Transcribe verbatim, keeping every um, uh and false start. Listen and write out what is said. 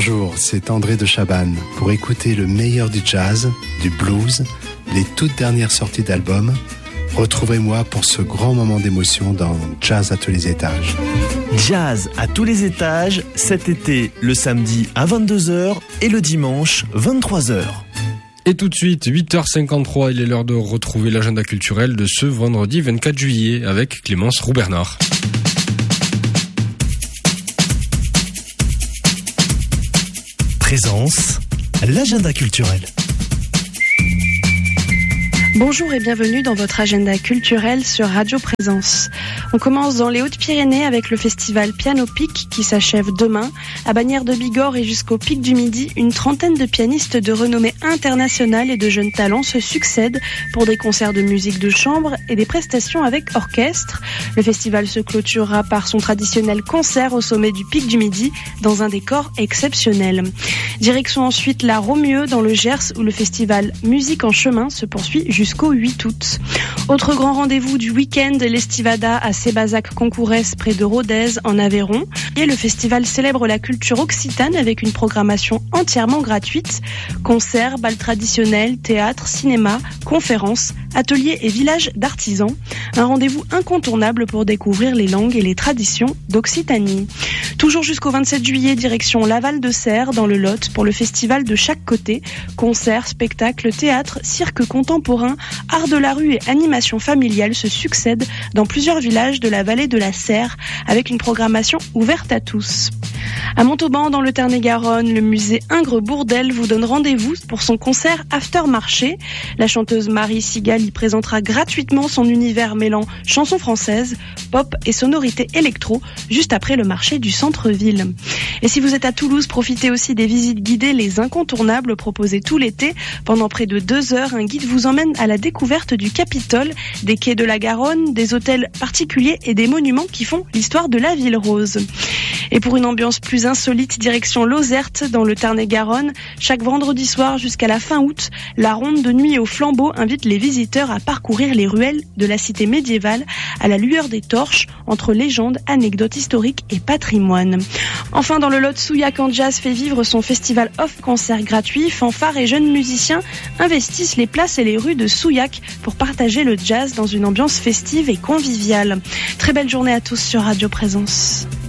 Bonjour, c'est André de Chabannes. Pour écouter le meilleur du jazz, du blues, les toutes dernières sorties d'albums, retrouvez-moi pour ce grand moment d'émotion dans Jazz à tous les étages. Jazz à tous les étages, cet été, le samedi à vingt-deux heures et le dimanche vingt-trois heures. Et tout de suite, huit heures cinquante-trois, il est l'heure de retrouver l'agenda culturel de ce vendredi vingt-quatre juillet avec Clémence Roux-Bernard. Présence, l'agenda culturel. Bonjour et bienvenue dans votre agenda culturel sur Radio Présence. On commence dans les Hautes-Pyrénées avec le festival Piano Pic qui s'achève demain. À Bagnères de Bigorre et jusqu'au Pic du Midi, une trentaine de pianistes de renommée internationale et de jeunes talents se succèdent pour des concerts de musique de chambre et des prestations avec orchestre. Le festival se clôturera par son traditionnel concert au sommet du Pic du Midi dans un décor exceptionnel. Direction ensuite la Romieux dans le Gers où le festival Musique en chemin se poursuit jusqu'au huit août. Autre grand rendez-vous du week-end, l'Estivada à Sébazac-Concourès près de Rodez en Aveyron. Et le festival célèbre la culture occitane avec une programmation entièrement gratuite. Concerts, bals traditionnels, théâtre, cinéma, conférences, ateliers et villages d'artisans. Un rendez-vous incontournable pour découvrir les langues et les traditions d'Occitanie. Toujours jusqu'au vingt-sept juillet, direction Laval de Serres dans le Lot pour le festival de chaque côté. Concerts, spectacles, théâtre, cirque contemporain, art de la rue et animation familiale se succèdent dans plusieurs villages de la vallée de la Serre avec une programmation ouverte à tous. À Montauban, dans le Tarn-et-Garonne, le musée Ingres-Bourdelle vous donne rendez-vous pour son concert After Marché. La chanteuse Marie Sigal y présentera gratuitement son univers mêlant chansons françaises, pop et sonorités électro, juste après le marché du centre-ville. Et si vous êtes à Toulouse, profitez aussi des visites guidées Les Incontournables proposées tout l'été. Pendant près de deux heures, un guide vous emmène à la découverte du Capitole, des quais de la Garonne, des hôtels particuliers et des monuments qui font l'histoire de la ville rose. Et pour une ambiance plus insolite, direction Lozerte dans le Tarn-et-Garonne. Chaque vendredi soir jusqu'à la fin août, la ronde de nuit au flambeau invite les visiteurs à parcourir les ruelles de la cité médiévale à la lueur des torches entre légendes, anecdotes historiques et patrimoine. Enfin, dans le Lot, Souillac en Jazz fait vivre son festival off-concert gratuit. Fanfares et jeunes musiciens investissent les places et les rues de Souillac pour partager le jazz dans une ambiance festive et conviviale. Très belle journée à tous sur Radio Présence.